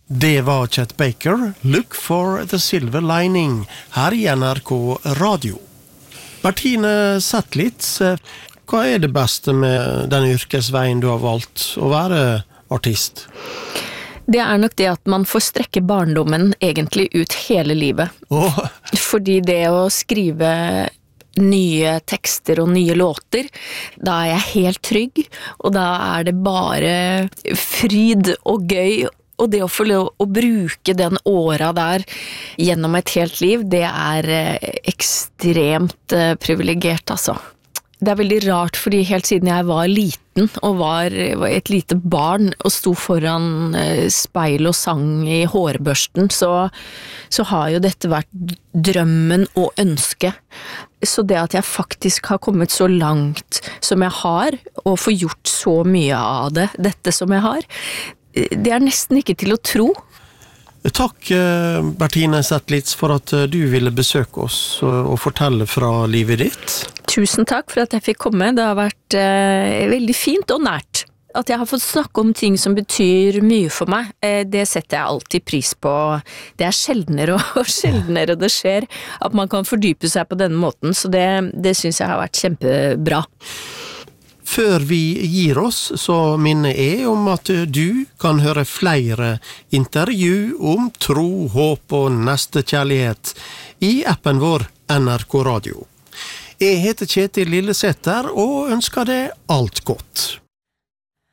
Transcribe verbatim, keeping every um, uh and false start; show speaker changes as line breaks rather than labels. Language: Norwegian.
Det var Chet Baker, Look for the Silver Lining, her i N R K Radio. Bertine Zetlitz, hva er det beste med den yrkesveien du har valgt, å være artist?
Det er nok det at man får strekke barndommen egentlig ut hele livet.
Oh.
Fordi det å skrive nye tekster og nye låter, da er jeg helt trygg, og da er det bare fryd og gøy. Og det å få lov å bruke den åra der gjennom et helt liv, det er ekstremt privilegert, altså. Det er veldig rart, fordi helt siden jeg var liten og var et lite barn og sto foran speil og sang i hårbørsten, så, så har jo dette vært drømmen og ønske. Så det at jeg faktisk har kommet så langt som jeg har, og får gjort så mye av det, dette som jeg har, det er nesten ikke til å tro.
Takk, Bertine Zetlitz, for at du ville besøke oss og fortelle fra livet ditt.
Tusen takk for at jeg fikk komme. Det har vært eh, veldig fint og nært. At jeg har fått snakke om ting som betyr mye for meg, eh, det setter jeg alltid pris på. Det er sjeldnere og sjeldnere det skjer at man kan fordype seg på denne måten, så det, det synes jeg har vært kjempebra.
Før vi gir oss, så minner jeg om at du kan høre flere intervju om tro, håp og nestekjærlighet i appen vår N R K Radio. Jeg heter Kjetil Lillesæter og ønsker deg alt godt.